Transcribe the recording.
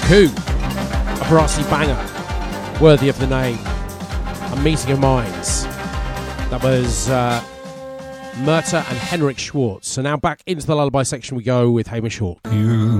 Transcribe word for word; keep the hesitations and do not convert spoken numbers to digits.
Coup, a brassy banger, worthy of the name, a meeting of minds. That was uh, Murta and Henrik Schwartz. So now back into the lullaby section we go with Hamish Hawk. You